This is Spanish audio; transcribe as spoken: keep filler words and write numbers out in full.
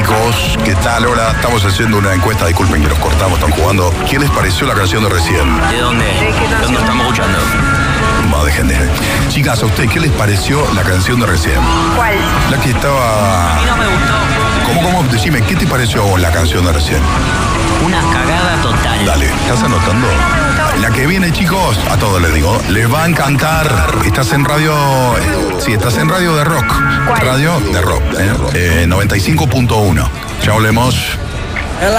chicos? ¿Qué tal? Hola, estamos haciendo una encuesta, disculpen que los cortamos, están jugando. ¿Qué les pareció la canción de recién? ¿De dónde? ¿De qué canción? ¿Dónde estamos escuchando? Va, dejen de... Chicas, ¿a ustedes qué les pareció la canción de recién? ¿Cuál? La que estaba... A mí no me gustó. ¿Cómo, cómo? Decime, ¿qué te pareció a vos la canción de recién? Una cagada total. Dale, ¿estás anotando? La que viene, chicos, a todos les digo, les va a encantar. Estás en radio... Eh, sí, estás en radio de rock. ¿Cuál? Radio de rock, eh, eh, noventa y cinco punto uno. Ya hablemos.